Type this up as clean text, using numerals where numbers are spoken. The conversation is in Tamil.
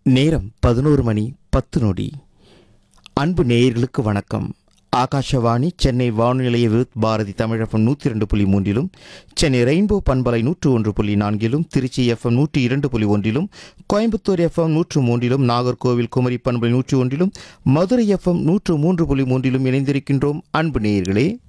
நேரம் 11 மணி 10 நொடி. அன்பு நேயர்களுக்கு வணக்கம். ஆகாஷவாணி சென்னை வானொலி நிலைய விருத் பாரதி தமிழ் எஃப்எம் 102.3லும், சென்னை ரெயின்போ பண்பலை 101.4லும், திருச்சி எஃப்எம் 102.1லும், கோயம்புத்தூர் எஃப்எம் 103லும், நாகர்கோவில் குமரி பண்பலை 101லும், மதுரை எஃப்எம் 103.3லும் இணைந்திருக்கின்றோம். அன்பு நேயர்களே,